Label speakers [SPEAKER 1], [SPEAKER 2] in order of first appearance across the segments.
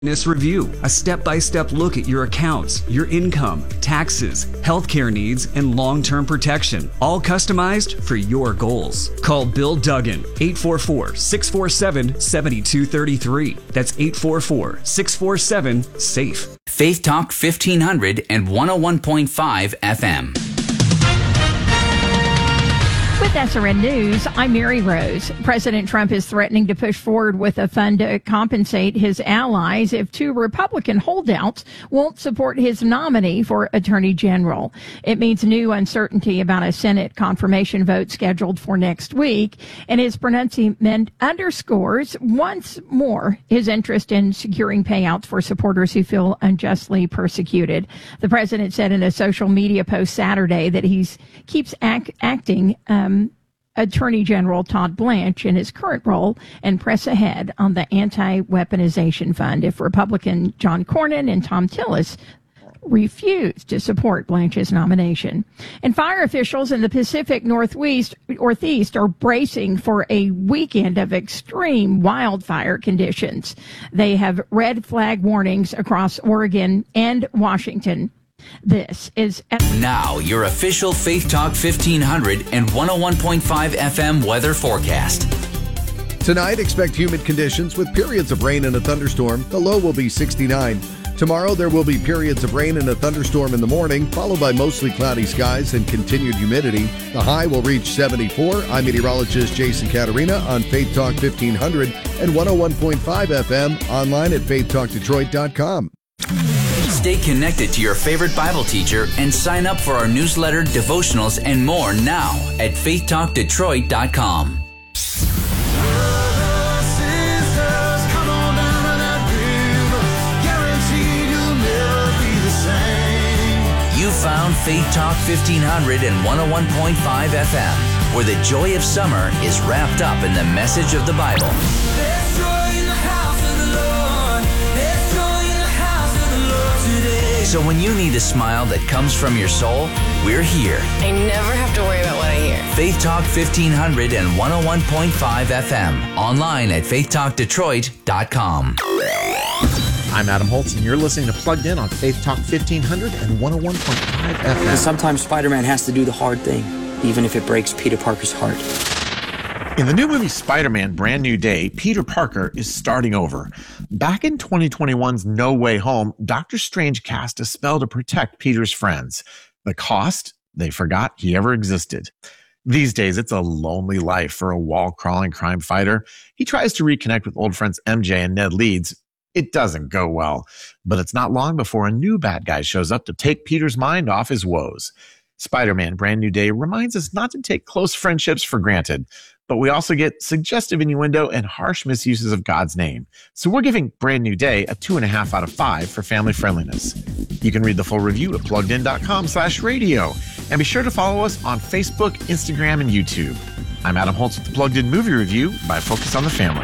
[SPEAKER 1] Review, a step-by-step look at your accounts, your income, taxes, healthcare needs, and long-term protection, all customized for your goals. Call Bill Duggan, 844-647-7233. That's 844-647-SAFE.
[SPEAKER 2] Faith Talk 1500 and 101.5 FM.
[SPEAKER 3] With SRN News, I'm Mary Rose. President Trump is threatening to push forward with a fund to compensate his allies if two Republican holdouts won't support his nominee for Attorney General. It means new uncertainty about a Senate confirmation vote scheduled for next week, and his pronouncement underscores once more his interest in securing payouts for supporters who feel unjustly persecuted. The president said in a social media post Saturday that he keeps acting Attorney General Todd Blanche in his current role and press ahead on the anti-weaponization fund if Republican John Cornyn and Tom Tillis refuse to support Blanche's nomination. And fire officials in the Pacific Northeast are bracing for a weekend of extreme wildfire conditions. They have red flag warnings across Oregon and Washington. This is
[SPEAKER 2] now your official Faith Talk 1500 and 101.5 FM weather forecast.
[SPEAKER 4] Tonight, expect humid conditions with periods of rain and a thunderstorm. The low will be 69. Tomorrow, there will be periods of rain and a thunderstorm in the morning, followed by mostly cloudy skies and continued humidity. The high will reach 74. I'm meteorologist Jason Caterina on Faith Talk 1500 and 101.5 FM, online at faithtalkdetroit.com.
[SPEAKER 2] Stay connected to your favorite Bible teacher and sign up for our newsletter, devotionals, and more now at faithtalkdetroit.com. You found Faith Talk 1500 and 101.5 FM, where the joy of summer is wrapped up in the message of the Bible. There's joy in the house of the Lord. There's joy in the house of the Lord today. So when you need a smile that comes from your soul, we're here.
[SPEAKER 5] I never have to worry about what I hear.
[SPEAKER 2] Faith Talk 1500 and 101.5 FM. Online at faithtalkdetroit.com.
[SPEAKER 6] I'm Adam Holtz, and you're listening to Plugged In on Faith Talk 1500 and 101.5 FM.
[SPEAKER 7] And sometimes Spider-Man has to do the hard thing, even if it breaks Peter Parker's heart.
[SPEAKER 6] In the new movie Spider-Man Brand New Day, Peter Parker is starting over. Back in 2021's No Way Home, Doctor Strange cast a spell to protect Peter's friends. The cost? They forgot he ever existed. These days, it's a lonely life for a wall-crawling crime fighter. He tries to reconnect with old friends MJ and Ned Leeds. It doesn't go well, but it's not long before a new bad guy shows up to take Peter's mind off his woes. Spider-Man Brand New Day reminds us not to take close friendships for granted, but we also get suggestive innuendo and harsh misuses of God's name. So we're giving Brand New Day a 2.5 out of 5 for family friendliness. You can read the full review at pluggedin.com/radio, and be sure to follow us on Facebook, Instagram, and YouTube. I'm Adam Holtz with the Plugged In Movie Review by Focus on the Family.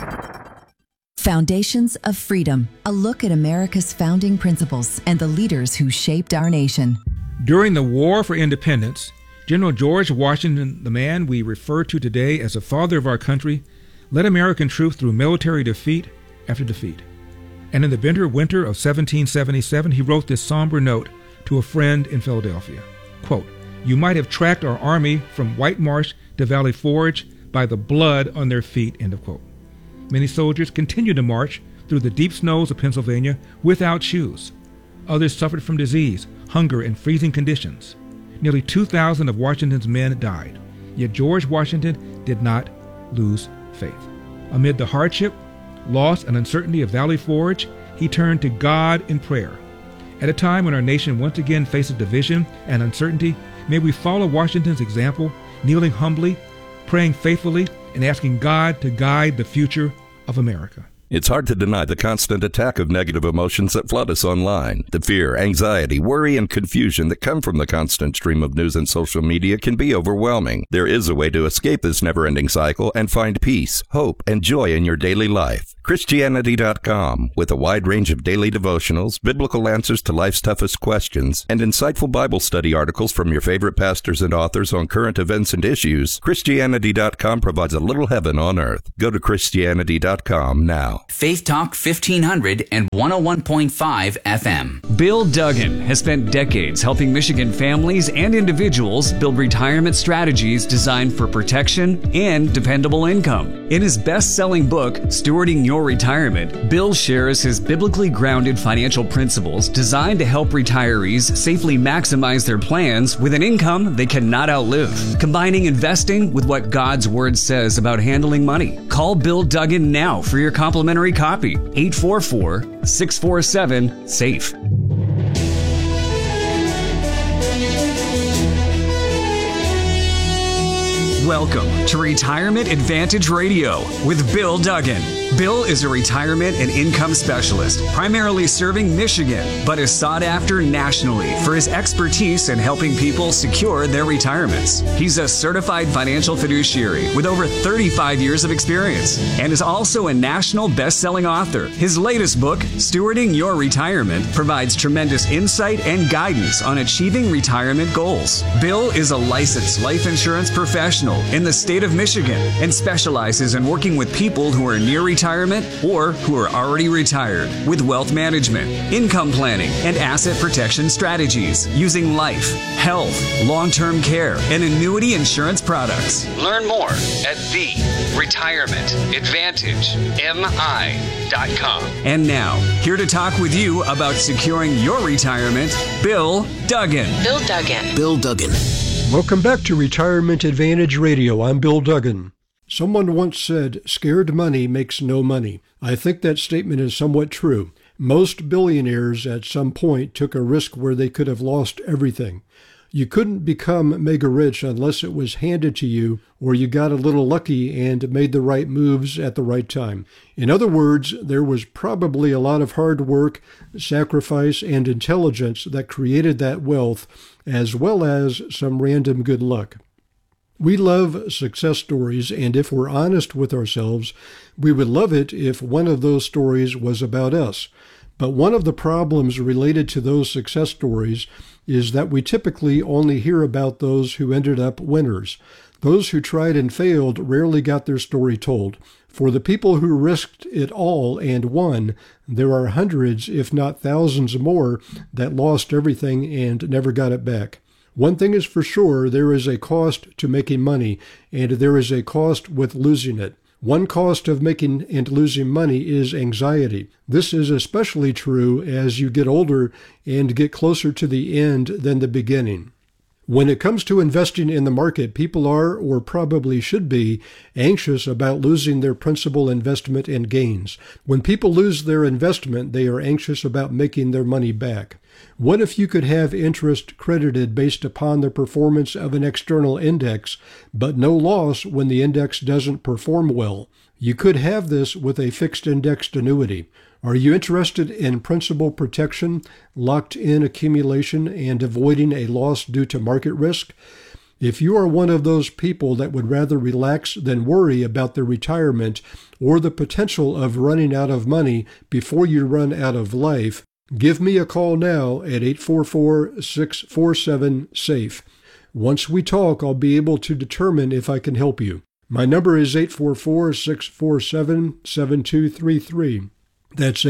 [SPEAKER 8] Foundations of Freedom, a look at America's founding principles and the leaders who shaped our nation.
[SPEAKER 9] During the War for Independence, General George Washington, the man we refer to today as the father of our country, led American troops through military defeat after defeat. And in the bitter winter of 1777, he wrote this somber note to a friend in Philadelphia. Quote, "You might have tracked our army from White Marsh to Valley Forge by the blood on their feet," end of quote. Many soldiers continued to march through the deep snows of Pennsylvania without shoes. Others suffered from disease, hunger, and freezing conditions. Nearly 2,000 of Washington's men died. Yet George Washington did not lose faith. Amid the hardship, loss, and uncertainty of Valley Forge, he turned to God in prayer. At a time when our nation once again faces division and uncertainty, may we follow Washington's example, kneeling humbly, praying faithfully, and asking God to guide the future of America.
[SPEAKER 10] It's hard to deny the constant attack of negative emotions that flood us online. The fear, anxiety, worry, and confusion that come from the constant stream of news and social media can be overwhelming. There is a way to escape this never-ending cycle and find peace, hope, and joy in your daily life. Christianity.com, with a wide range of daily devotionals, biblical answers to life's toughest questions, and insightful Bible study articles from your favorite pastors and authors on current events and issues, Christianity.com provides a little heaven on earth. Go to Christianity.com now. now.
[SPEAKER 2] Faith Talk 1500 and 101.5 FM.
[SPEAKER 1] Bill Duggan has spent decades helping Michigan families and individuals build retirement strategies designed for protection and dependable income. In his best-selling book, Stewarding Your Retirement, Bill shares his biblically grounded financial principles designed to help retirees safely maximize their plans with an income they cannot outlive, combining investing with what God's Word says about handling money. Call Bill Duggan now for your complimentary copy. 844-647-SAFE. Welcome to Retirement Advantage Radio with Bill Duggan. Bill is a retirement and income specialist, primarily serving Michigan, but is sought after nationally for his expertise in helping people secure their retirements. He's a certified financial fiduciary with over 35 years of experience and is also a national best-selling author. His latest book, Stewarding Your Retirement, provides tremendous insight and guidance on achieving retirement goals. Bill is a licensed life insurance professional in the state of Michigan and specializes in working with people who are near retirement or who are already retired with wealth management, income planning, and asset protection strategies using life, health, long-term care, and annuity insurance products. Learn more at TheRetirementAdvantageMI.com. And now, here to talk with you about securing your retirement, Bill Duggan.
[SPEAKER 5] Bill Duggan.
[SPEAKER 11] Bill Duggan.
[SPEAKER 12] Welcome back to Retirement Advantage Radio. I'm Bill Duggan. Someone once said, scared money makes no money. I think that statement is somewhat true. Most billionaires at some point took a risk where they could have lost everything. You couldn't become mega rich unless it was handed to you or you got a little lucky and made the right moves at the right time. In other words, there was probably a lot of hard work, sacrifice, and intelligence that created that wealth, as well as some random good luck. We love success stories, and if we're honest with ourselves, we would love it if one of those stories was about us. But one of the problems related to those success stories is that we typically only hear about those who ended up winners. Those who tried and failed rarely got their story told. For the people who risked it all and won, there are hundreds, if not thousands more, that lost everything and never got it back. One thing is for sure, there is a cost to making money, and there is a cost with losing it. One cost of making and losing money is anxiety. This is especially true as you get older and get closer to the end than the beginning. When it comes to investing in the market, people are, or probably should be, anxious about losing their principal investment and gains. When people lose their investment, they are anxious about making their money back. What if you could have interest credited based upon the performance of an external index, but no loss when the index doesn't perform well? You could have this with a fixed indexed annuity. Are you interested in principal protection, locked-in accumulation, and avoiding a loss due to market risk? If you are one of those people that would rather relax than worry about their retirement or the potential of running out of money before you run out of life, give me a call now at 844-647-SAFE. Once we talk, I'll be able to determine if I can help you. My number is 844-647-7233. That's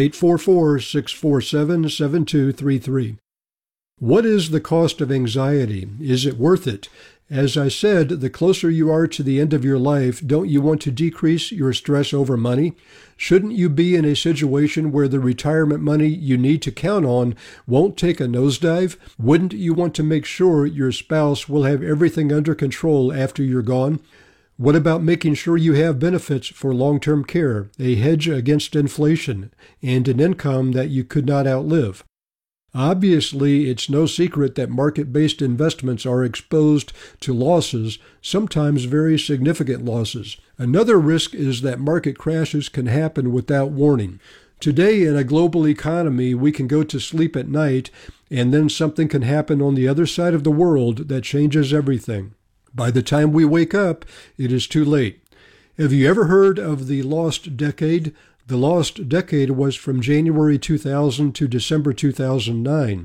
[SPEAKER 12] 844-647-7233. What is the cost of anxiety? Is it worth it? As I said, the closer you are to the end of your life, don't you want to decrease your stress over money? Shouldn't you be in a situation where the retirement money you need to count on won't take a nosedive? Wouldn't you want to make sure your spouse will have everything under control after you're gone? What about making sure you have benefits for long-term care, a hedge against inflation, and an income that you could not outlive? Obviously, it's no secret that market-based investments are exposed to losses, sometimes very significant losses. Another risk is that market crashes can happen without warning. Today, in a global economy, we can go to sleep at night, and then something can happen on the other side of the world that changes everything. By the time we wake up, it is too late. Have you ever heard of the lost decade? The lost decade was from January 2000 to December 2009.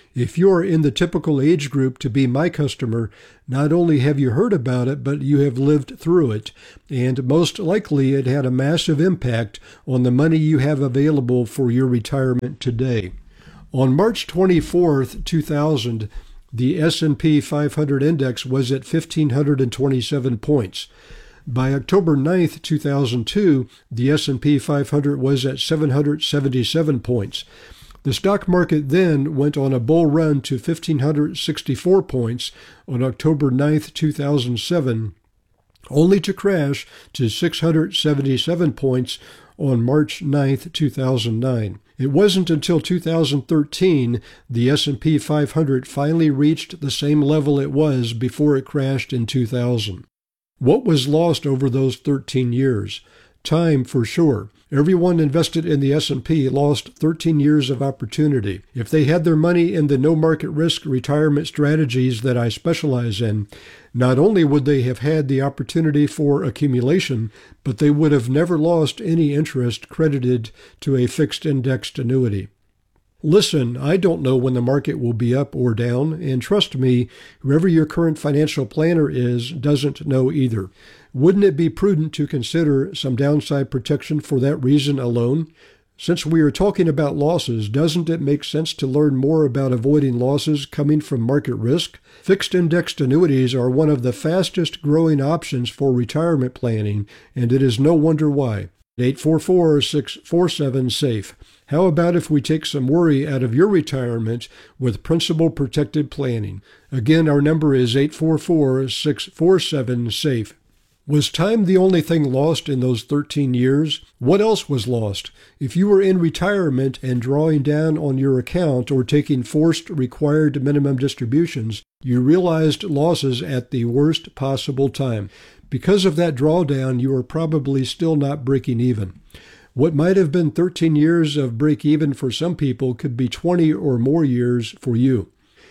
[SPEAKER 12] If you are in the typical age group to be my customer, not only have you heard about it, but you have lived through it, and most likely it had a massive impact on the money you have available for your retirement today. On March 24th, 2000, the S&P 500 index was at 1,527 points. By October 9th, 2002, the S&P 500 was at 777 points. The stock market then went on a bull run to 1,564 points on October 9th, 2007, only to crash to 677 points on March 9th, 2009. It wasn't until 2013 the S&P 500 finally reached the same level it was before it crashed in 2000. What was lost over those 13 years? Time, for sure. Everyone invested in the S&P lost 13 years of opportunity. If they had their money in the no market risk retirement strategies that I specialize in, not only would they have had the opportunity for accumulation, but they would have never lost any interest credited to a fixed indexed annuity. Listen, I don't know when the market will be up or down, and trust me, whoever your current financial planner is doesn't know either. Wouldn't it be prudent to consider some downside protection for that reason alone? Since we are talking about losses, doesn't it make sense to learn more about avoiding losses coming from market risk? Fixed indexed annuities are one of the fastest growing options for retirement planning, and it is no wonder why. 844-647-SAFE. How about if we take some worry out of your retirement with principal-protected planning? Again, our number is 844-647-SAFE. Was time the only thing lost in those 13 years? What else was lost? If you were in retirement and drawing down on your account or taking forced required minimum distributions, you realized losses at the worst possible time. Because of that drawdown, you are probably still not breaking even. What might have been 13 years of break even for some people could be 20 or more years for you.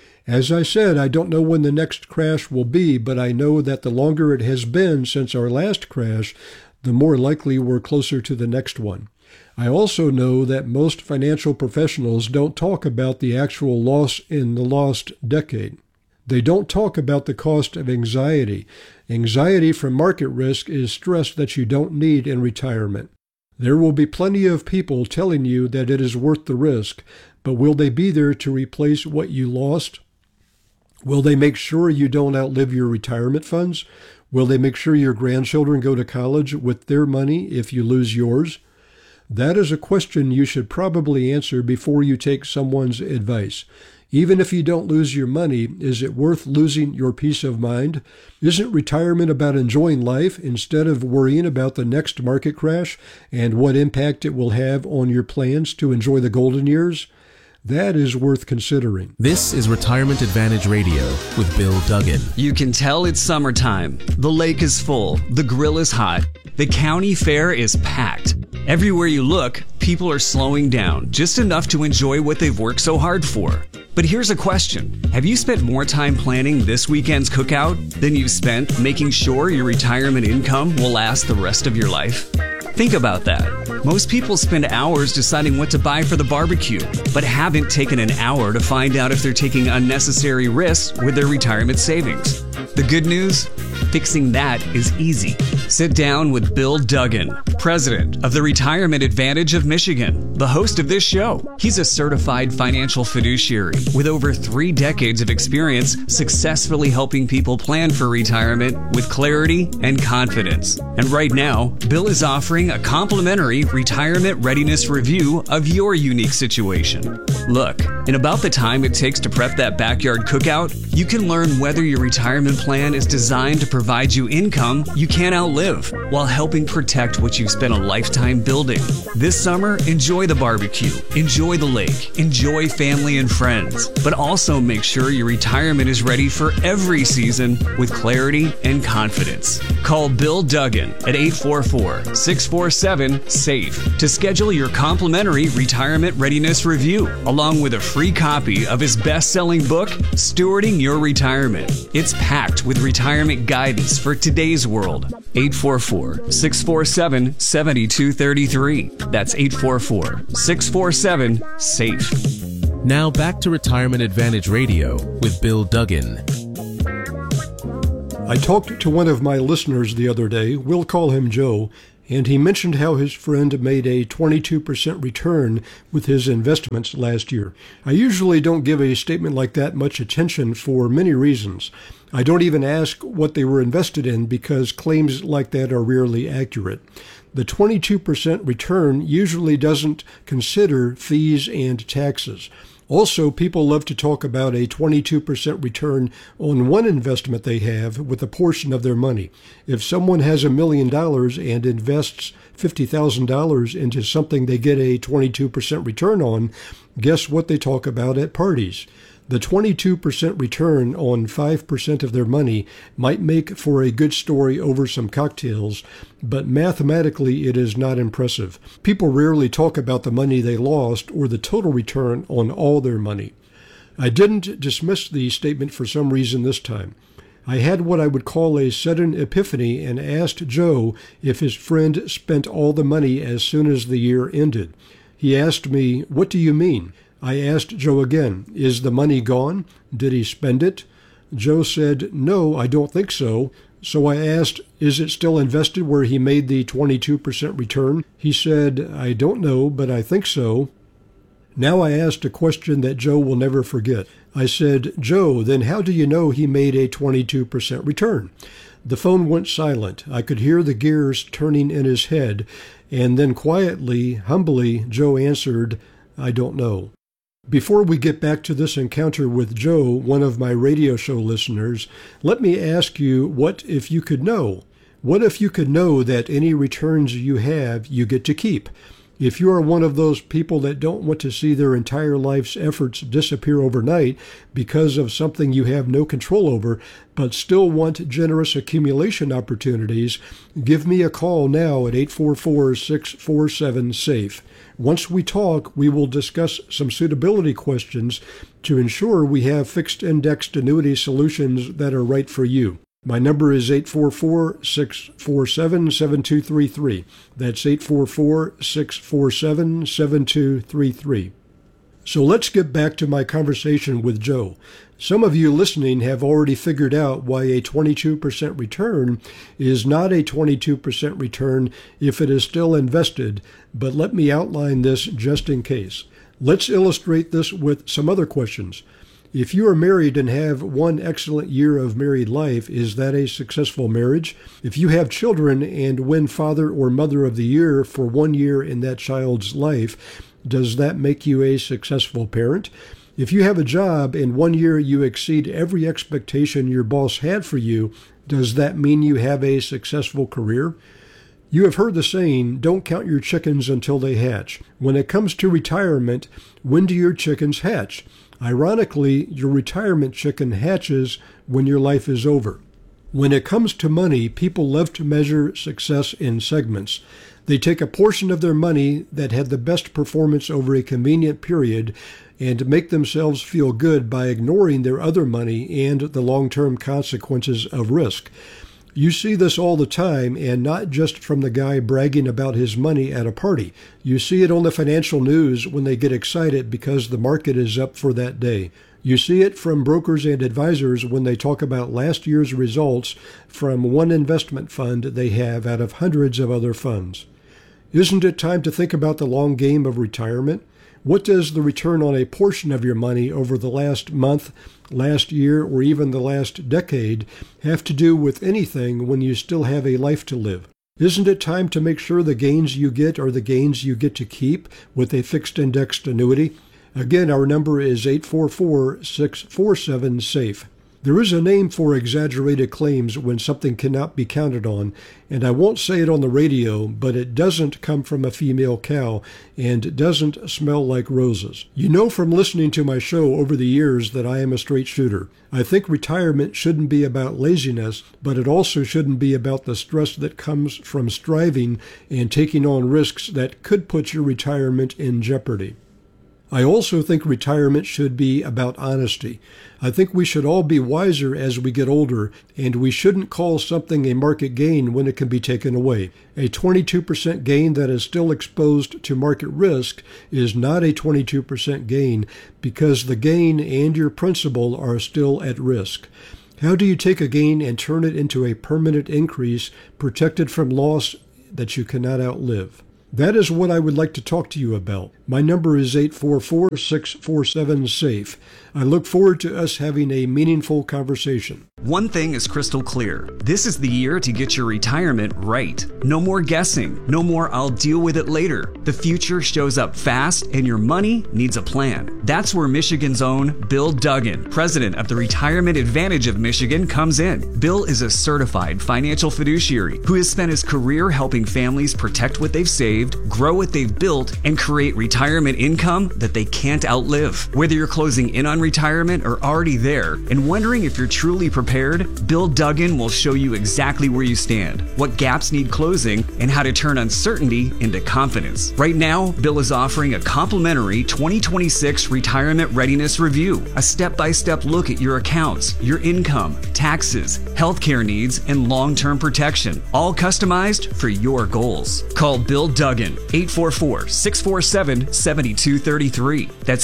[SPEAKER 12] As I said, I don't know when the next crash will be, but I know that the longer it has been since our last crash, the more likely we're closer to the next one. I also know that most financial professionals don't talk about the actual loss in the lost decade. They don't talk about the cost of anxiety. Anxiety from market risk is stress that you don't need in retirement. There will be plenty of people telling you that it is worth the risk, but will they be there to replace what you lost? Will they make sure you don't outlive your retirement funds? Will they make sure your grandchildren go to college with their money if you lose yours? That is a question you should probably answer before you take someone's advice. Even if you don't lose your money, is it worth losing your peace of mind? Isn't retirement about enjoying life instead of worrying about the next market crash and what impact it will have on your plans to enjoy the golden years? That is worth considering.
[SPEAKER 11] This is Retirement Advantage Radio with Bill Duggan.
[SPEAKER 1] You can tell it's summertime. The lake is full. The grill is hot. The county fair is packed. Everywhere you look, people are slowing down just enough to enjoy what they've worked so hard for. But here's a question. Have you spent more time planning this weekend's cookout than you've spent making sure your retirement income will last the rest of your life? Think about that. Most people spend hours deciding what to buy for the barbecue, but haven't taken an hour to find out if they're taking unnecessary risks with their retirement savings. The good news? Fixing that is easy. Sit down with Bill Duggan, president of the Retirement Advantage of Michigan, the host of this show. He's a certified financial fiduciary with over 3 decades of experience successfully helping people plan for retirement with clarity and confidence. And right now, Bill is offering a complimentary retirement readiness review of your unique situation. Look, in about the time it takes to prep that backyard cookout, you can learn whether your retirement plan is designed to provide you income you can't outlive while helping protect what you've spent a lifetime building. This summer, enjoy the barbecue, enjoy the lake, enjoy family and friends, but also make sure your retirement is ready for every season with clarity and confidence. Call Bill Duggan at 844-647-SAFE to schedule your complimentary retirement readiness review, along with a free copy of his best-selling book, Stewarding Your Retirement. It's packed with retirement guidance for today's world. 844-647-7233. That's 844-647-SAFE.
[SPEAKER 11] Now back to Retirement Advantage Radio with Bill Duggan.
[SPEAKER 12] I talked to one of my listeners the other day, we'll call him Joe, and he mentioned how his friend made a 22% return with his investments last year. I usually don't give a statement like that much attention for many reasons. I don't even ask what they were invested in because claims like that are rarely accurate. The 22% return usually doesn't consider fees and taxes. Also, people love to talk about a 22% return on one investment they have with a portion of their money. If someone has $1 million and invests $50,000 into something they get a 22% return on, guess what they talk about at parties? The 22% return on 5% of their money might make for a good story over some cocktails, but mathematically it is not impressive. People rarely talk about the money they lost or the total return on all their money. I didn't dismiss the statement for some reason this time. I had what I would call a sudden epiphany and asked Joe if his friend spent all the money as soon as the year ended. He asked me, "What do you mean?" I asked Joe again, "Is the money gone? Did he spend it?" Joe said, "No, I don't think so." So I asked, "Is it still invested where he made the 22% return?" He said, "I don't know, but I think so." Now I asked a question that Joe will never forget. I said, "Joe, then how do you know he made a 22% return?" The phone went silent. I could hear the gears turning in his head, and then quietly, humbly, Joe answered, "I don't know." Before we get back to this encounter with Joe, one of my radio show listeners, let me ask you, what if you could know? What if you could know that any returns you have, you get to keep? If you are one of those people that don't want to see their entire life's efforts disappear overnight because of something you have no control over, but still want generous accumulation opportunities, give me a call now at 844-647-SAFE. Once we talk, we will discuss some suitability questions to ensure we have fixed indexed annuity solutions that are right for you. My number is 844-647-7233. That's 844-647-7233. So let's get back to my conversation with Joe. Some of you listening have already figured out why a 22% return is not a 22% return if it is still invested, but let me outline this just in case. Let's illustrate this with some other questions. If you are married and have one excellent year of married life, is that a successful marriage? If you have children and win Father or Mother of the Year for 1 year in that child's life, does that make you a successful parent? If you have a job and 1 year you exceed every expectation your boss had for you, does that mean you have a successful career? You have heard the saying, don't count your chickens until they hatch. When it comes to retirement, when do your chickens hatch? Ironically, your retirement chicken hatches when your life is over. When it comes to money, people love to measure success in segments. They take a portion of their money that had the best performance over a convenient period and make themselves feel good by ignoring their other money and the long-term consequences of risk. You see this all the time, and not just from the guy bragging about his money at a party. You see it on the financial news when they get excited because the market is up for that day. You see it from brokers and advisors when they talk about last year's results from one investment fund they have out of hundreds of other funds. Isn't it time to think about the long game of retirement? What does the return on a portion of your money over the last month, last year, or even the last decade have to do with anything when you still have a life to live? Isn't it time to make sure the gains you get are the gains you get to keep with a fixed indexed annuity? Again, our number is 844-647-SAFE. There is a name for exaggerated claims when something cannot be counted on, and I won't say it on the radio, but it doesn't come from a female cow and doesn't smell like roses. You know from listening to my show over the years that I am a straight shooter. I think retirement shouldn't be about laziness, but it also shouldn't be about the stress that comes from striving and taking on risks that could put your retirement in jeopardy. I also think retirement should be about honesty. I think we should all be wiser as we get older, and we shouldn't call something a market gain when it can be taken away. A 22% gain that is still exposed to market risk is not a 22% gain because the gain and your principal are still at risk. How do you take a gain and turn it into a permanent increase protected from loss that you cannot outlive? That is what I would like to talk to you about. My number is 844-647-SAFE. I look forward to us having a meaningful conversation.
[SPEAKER 1] One thing is crystal clear. This is the year to get your retirement right. No more guessing. No more I'll deal with it later. The future shows up fast and your money needs a plan. That's where Michigan's own Bill Duggan, president of the Retirement Advantage of Michigan, comes in. Bill is a certified financial fiduciary who has spent his career helping families protect what they've saved, grow what they've built, and create retirement income that they can't outlive. Whether you're closing in on retirement or already there and wondering if you're truly prepared, Bill Duggan will show you exactly where you stand, what gaps need closing, and how to turn uncertainty into confidence. Right now, Bill is offering a complimentary 2026 Retirement Readiness Review, a step-by-step look at your accounts, your income, taxes, healthcare needs, and long-term protection, all customized for your goals. Call Bill Duggan, 844-647-7233. That's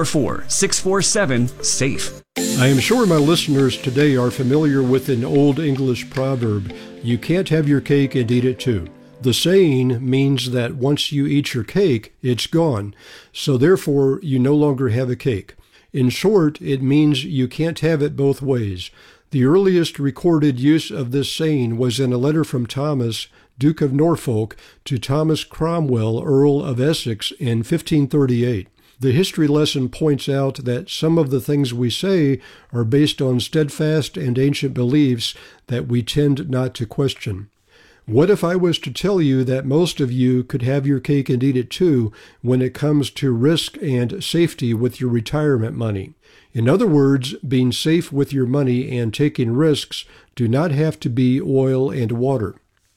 [SPEAKER 1] 844-647-SAFE.
[SPEAKER 12] I am sure my listeners today are familiar with an old English proverb, you can't have your cake and eat it too. The saying means that once you eat your cake, it's gone, so therefore you no longer have a cake. In short, it means you can't have it both ways. The earliest recorded use of this saying was in a letter from Thomas, Duke of Norfolk, to Thomas Cromwell, Earl of Essex, in 1538. The history lesson points out that some of the things we say are based on steadfast and ancient beliefs that we tend not to question. What if I was to tell you that most of you could have your cake and eat it too when it comes to risk and safety with your retirement money? In other words, being safe with your money and taking risks do not have to be oil and water.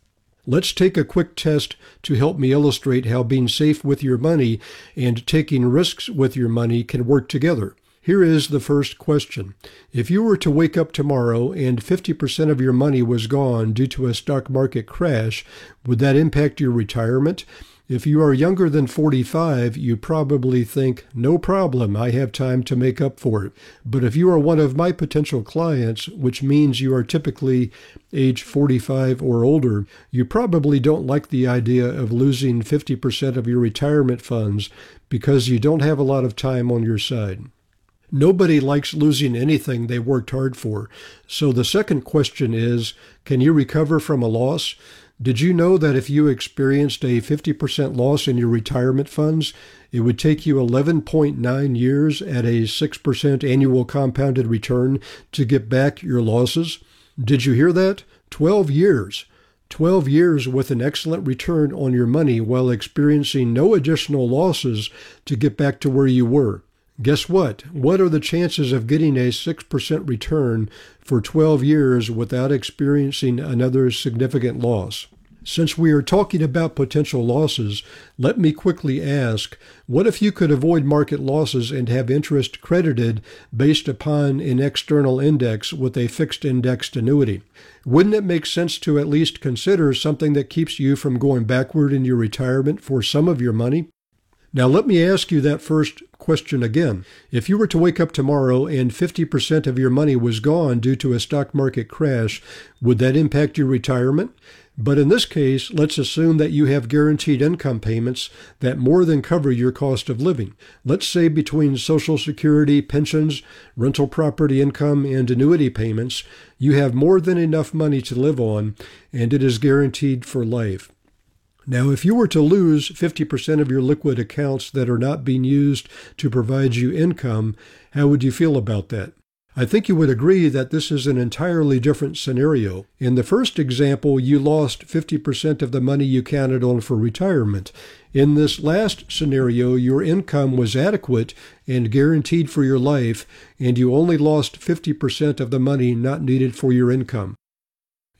[SPEAKER 12] Let's take a quick test to help me illustrate how being safe with your money and taking risks with your money can work together. Here is the first question. If you were to wake up tomorrow and 50% of your money was gone due to a stock market crash, would that impact your retirement? If you are younger than 45, you probably think, no problem, I have time to make up for it. But if you are one of my potential clients, which means you are typically age 45 or older, you probably don't like the idea of losing 50% of your retirement funds because you don't have a lot of time on your side. Nobody likes losing anything they worked hard for. So the second question is, can you recover from a loss? Did you know that if you experienced a 50% loss in your retirement funds, it would take you 11.9 years at a 6% annual compounded return to get back your losses? Did you hear that? 12 years. 12 years with an excellent return on your money while experiencing no additional losses to get back to where you were. Guess what? What are the chances of getting a 6% return for 12 years without experiencing another significant loss? Since we are talking about potential losses, let me quickly ask, what if you could avoid market losses and have interest credited based upon an external index with a fixed indexed annuity? Wouldn't it make sense to at least consider something that keeps you from going backward in your retirement for some of your money? Now let me ask you that first question again. If you were to wake up tomorrow and 50% of your money was gone due to a stock market crash, would that impact your retirement? But in this case, let's assume that you have guaranteed income payments that more than cover your cost of living. Let's say between Social Security, pensions, rental property income, and annuity payments, you have more than enough money to live on, and it is guaranteed for life. Now, if you were to lose 50% of your liquid accounts that are not being used to provide you income, how would you feel about that? I think you would agree that this is an entirely different scenario. In the first example, you lost 50% of the money you counted on for retirement. In this last scenario, your income was adequate and guaranteed for your life, and you only lost 50% of the money not needed for your income.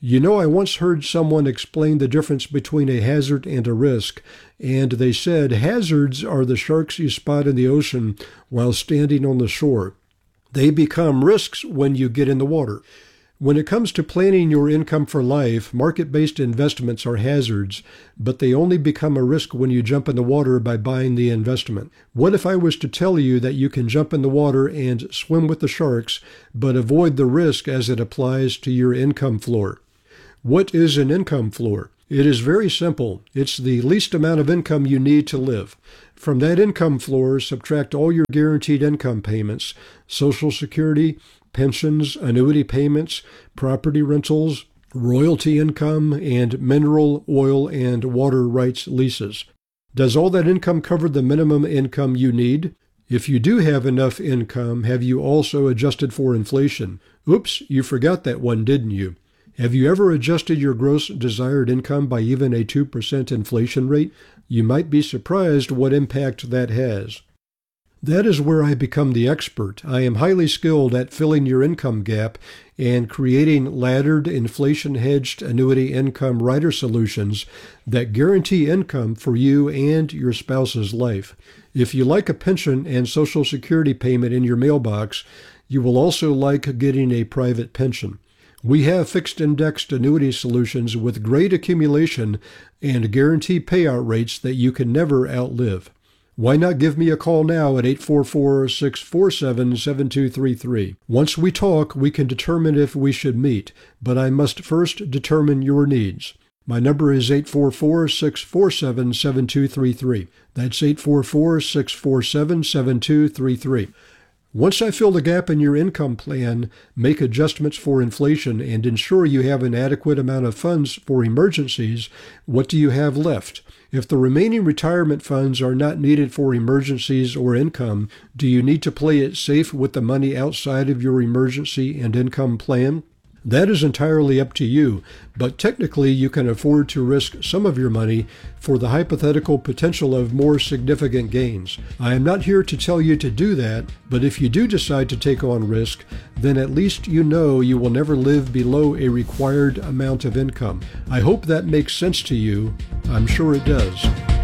[SPEAKER 12] You know, I once heard someone explain the difference between a hazard and a risk, and they said hazards are the sharks you spot in the ocean while standing on the shore. They become risks when you get in the water. When it comes to planning your income for life, market-based investments are hazards, but they only become a risk when you jump in the water by buying the investment. What if I was to tell you that you can jump in the water and swim with the sharks, but avoid the risk as it applies to your income floor? What is an income floor? It is very simple. It's the least amount of income you need to live. From that income floor, subtract all your guaranteed income payments, Social Security, pensions, annuity payments, property rentals, royalty income, and mineral, oil, and water rights leases. Does all that income cover the minimum income you need? If you do have enough income, have you also adjusted for inflation? Oops, you forgot that one, didn't you? Have you ever adjusted your gross desired income by even a 2% inflation rate? You might be surprised what impact that has. That is where I become the expert. I am highly skilled at filling your income gap and creating laddered, inflation-hedged annuity income rider solutions that guarantee income for you and your spouse's life. If you like a pension and Social Security payment in your mailbox, you will also like getting a private pension. We have fixed-indexed annuity solutions with great accumulation and guarantee payout rates that you can never outlive. Why not give me a call now at 844-647-7233? Once we talk, we can determine if we should meet, but I must first determine your needs. My number is 844-647-7233. That's 844-647-7233. Once I fill the gap in your income plan, make adjustments for inflation, and ensure you have an adequate amount of funds for emergencies, what do you have left? If the remaining retirement funds are not needed for emergencies or income, do you need to play it safe with the money outside of your emergency and income plan? That is entirely up to you, but technically you can afford to risk some of your money for the hypothetical potential of more significant gains. I am not here to tell you to do that, but if you do decide to take on risk, then at least you know you will never live below a required amount of income. I hope that makes sense to you. I'm sure it does.